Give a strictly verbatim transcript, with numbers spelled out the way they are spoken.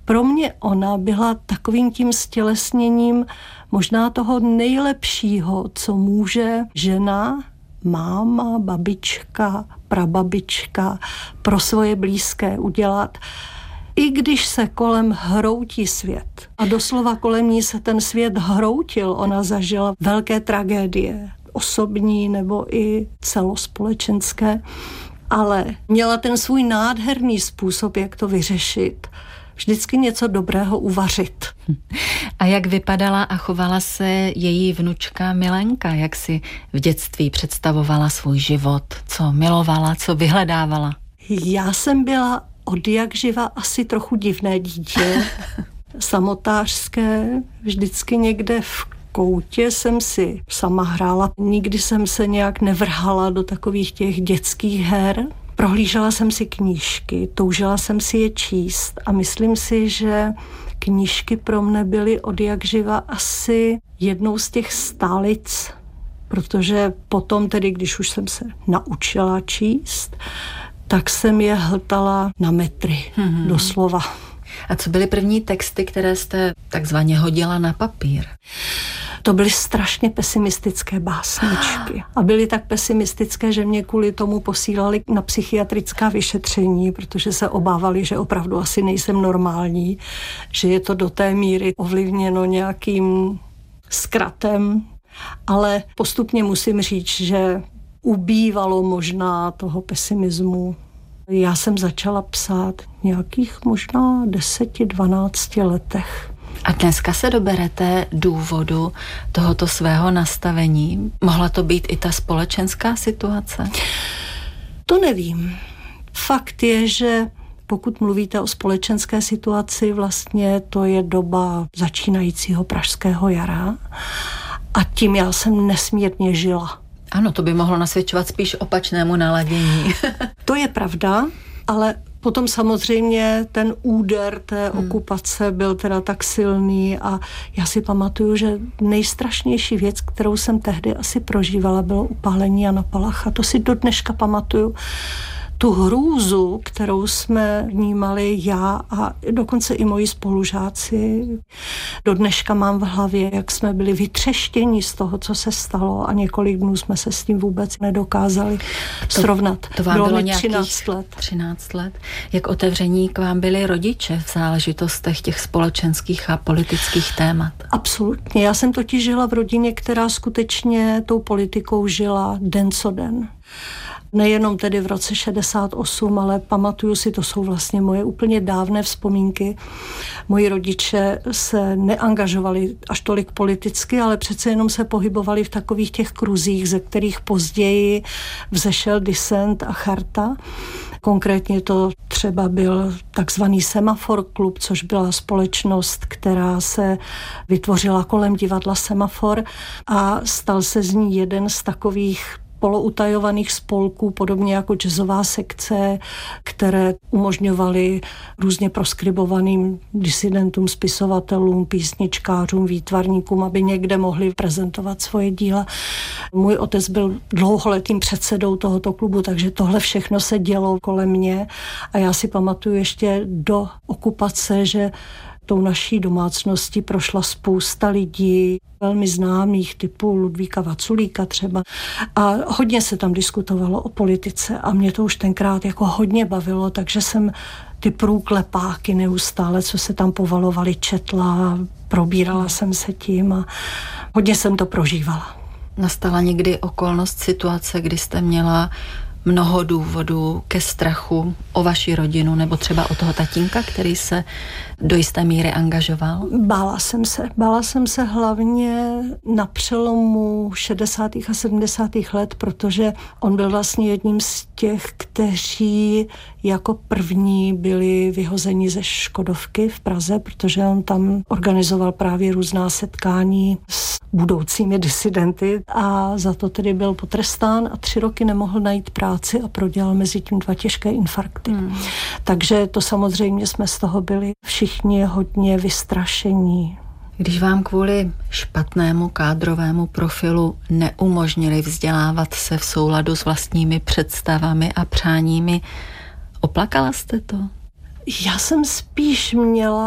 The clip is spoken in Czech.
pro mě ona byla takovým tím stělesněním možná toho nejlepšího, co může žena, máma, babička, prababička pro svoje blízké udělat. I když se kolem hroutí svět, a doslova kolem ní se ten svět hroutil, ona zažila velké tragédie, osobní nebo i celospolečenské, ale měla ten svůj nádherný způsob, jak to vyřešit. Vždycky něco dobrého uvařit. A jak vypadala a chovala se její vnučka Milenka? Jak si v dětství představovala svůj život? Co milovala, co vyhledávala? Já jsem byla od jak živa asi trochu divné dítě. Samotářské, vždycky někde v koutě jsem si sama hrála. Nikdy jsem se nějak nevrhala do takových těch dětských her. Prohlížela jsem si knížky, toužila jsem si je číst a myslím si, že knížky pro mne byly od jak živa asi jednou z těch stálic, protože potom tedy, když už jsem se naučila číst, tak jsem je hltala na metry, mm-hmm. doslova. A co byly první texty, které jste takzvaně hodila na papír? To byly strašně pesimistické básničky. A byly tak pesimistické, že mě kvůli tomu posílali na psychiatrická vyšetření, protože se obávali, že opravdu asi nejsem normální, že je to do té míry ovlivněno nějakým zkratem. Ale postupně musím říct, že ubývalo možná toho pesimismu. Já jsem začala psát nějakých možná deseti, dvanácti letech. A dneska se doberete důvodu tohoto svého nastavení? Mohla to být i ta společenská situace? To nevím. Fakt je, že pokud mluvíte o společenské situaci, vlastně to je doba začínajícího pražského jara a tím já jsem nesmírně žila. Ano, to by mohlo nasvědčovat spíš opačnému naladění. To je pravda, ale potom samozřejmě ten úder té hmm. okupace byl teda tak silný a já si pamatuju, že nejstrašnější věc, kterou jsem tehdy asi prožívala, bylo upálení Jana Palacha. To si do dneška pamatuju. Tu hrůzu, kterou jsme vnímali já a dokonce i moji spolužáci. Do dneška mám v hlavě, jak jsme byli vytřeštěni z toho, co se stalo a několik dnů jsme se s tím vůbec nedokázali to, srovnat. To vám bylo, bylo mi třináct let. třináct let. Jak otevření k vám byli rodiče v záležitostech těch společenských a politických témat? Absolutně. Já jsem totiž žila v rodině, která skutečně tou politikou žila den co den. Nejenom tedy v roce šedesát osm, ale pamatuju si, to jsou vlastně moje úplně dávné vzpomínky. Moji rodiče se neangažovali až tolik politicky, ale přece jenom se pohybovali v takových těch kruzích, ze kterých později vzešel Dissent a Charta. Konkrétně to třeba byl takzvaný Semafor klub, což byla společnost, která se vytvořila kolem divadla Semafor a stal se z ní jeden z takových poloutajovaných spolků, podobně jako jazzová sekce, které umožňovaly různě proskribovaným disidentům, spisovatelům, písničkářům, výtvarníkům, aby někde mohli prezentovat svoje díla. Můj otec byl dlouholetým předsedou tohoto klubu, takže tohle všechno se dělo kolem mě a já si pamatuju ještě do okupace, že tou naší domácností prošla spousta lidí, velmi známých, typu Ludvíka Vaculíka třeba. A hodně se tam diskutovalo o politice a mě to už tenkrát jako hodně bavilo, takže jsem ty průklepáky neustále, co se tam povalovali, četla, probírala jsem se tím a hodně jsem to prožívala. Nastala někdy okolnost, situace, kdy jste měla mnoho důvodů ke strachu o vaši rodinu nebo třeba o toho tatínka, který se do jisté míry angažoval? Bála jsem se. Bála jsem se hlavně na přelomu šedesátých a sedmdesátých let, protože on byl vlastně jedním z těch, kteří jako první byli vyhozeni ze Škodovky v Praze, protože on tam organizoval právě různá setkání s budoucími disidenty a za to tedy byl potrestán a tři roky nemohl najít práci a prodělal mezi tím dva těžké infarkty. Hmm. Takže to samozřejmě jsme z toho byli všichni hodně vystrašení. Když vám kvůli špatnému kádrovému profilu neumožnili vzdělávat se v souladu s vlastními představami a přáními, oplakala jste to? Já jsem spíš měla